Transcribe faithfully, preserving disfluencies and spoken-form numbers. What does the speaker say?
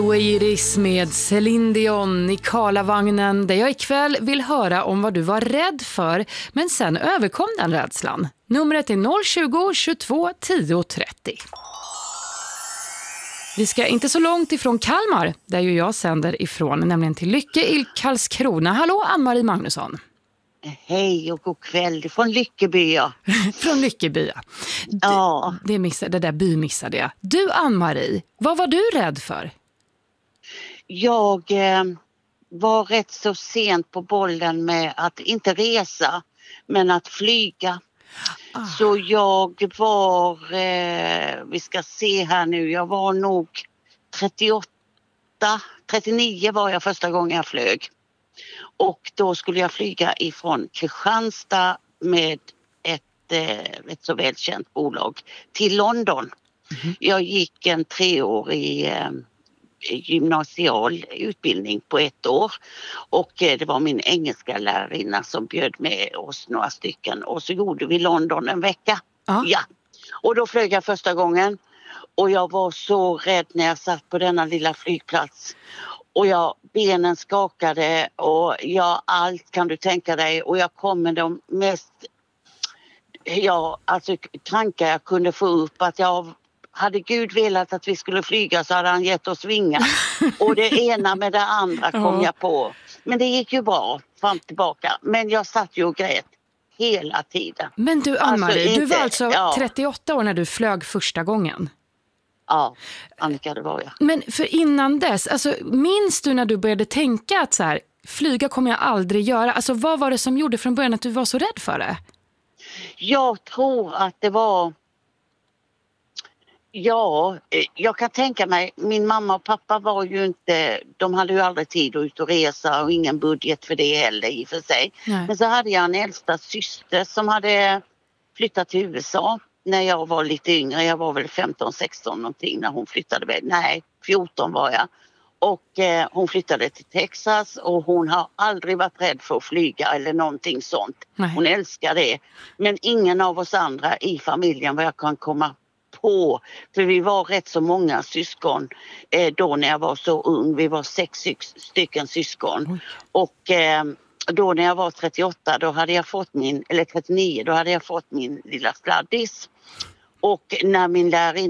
Och Iris med Céline Dion i Karlavagnen, där jag ikväll vill höra om vad du var rädd för, men sen överkom den rädslan. Numret är noll tjugo, tjugotvå, tio, trettio. Vi ska inte så långt ifrån Kalmar, där ju jag sänder ifrån, nämligen till Lycke i Karlskrona. Hallå, Ann-Marie Magnusson. Hej och god kväll från Lyckeby. Ja. Från Lyckeby, ja. Ja. Det, det, missade, det där by missade jag. Du, Ann-Marie, vad var du rädd för? Jag eh, var rätt så sent på bollen med att inte resa, men att flyga. Ah. Så jag var, eh, vi ska se här nu, jag var nog trettioåtta, trettionio var jag första gången jag flög. Och då skulle jag flyga ifrån Kristianstad med ett eh, rätt så välkänt bolag till London. Mm-hmm. Jag gick en treårig eh, gymnasial utbildning på ett år och eh, det var min engelska lärarinna som bjöd med oss några stycken och så gjorde vi London en vecka. Ah. Ja. Och då flög jag första gången och jag var så rädd när jag satt på denna lilla flygplats. Och jag, benen skakade och jag, allt kan du tänka dig. Och jag kom med de mest, ja, alltså tankar jag kunde få upp. Att jag hade Gud velat att vi skulle flyga så hade han gett oss vingar. Och det ena med det andra kom ja. jag på. Men det gick ju bra fram tillbaka. Men jag satt ju och grät hela tiden. Men du, Ann-Marie, alltså, du var alltså ja. trettioåtta år när du flög första gången. Ja, Annika, det var jag. Men för innan dess, alltså, minns du när du började tänka att så här, flyga kommer jag aldrig göra? Alltså, vad var det som gjorde från början att du var så rädd för det? Jag tror att det var... Ja, jag kan tänka mig, min mamma och pappa var ju inte... De hade ju aldrig tid att ut och resa och ingen budget för det heller i och för sig. Nej. Men så hade jag en äldsta syster som hade flyttat till U S A. När jag var lite yngre, jag var väl femton sexton någonting när hon flyttade väl. Nej, fjorton var jag. Och eh, hon flyttade till Texas och hon har aldrig varit rädd för att flyga eller någonting sånt. Nej. Hon älskar det. Men ingen av oss andra i familjen vad jag kan komma på. För vi var rätt så många syskon eh, då när jag var så ung. Vi var sex stycken syskon. Oj. Och... Eh, Då när jag var trettioåtta, då hade jag fått min, eller trettionio, då hade jag fått min lilla sladdis. Och när min lärarinna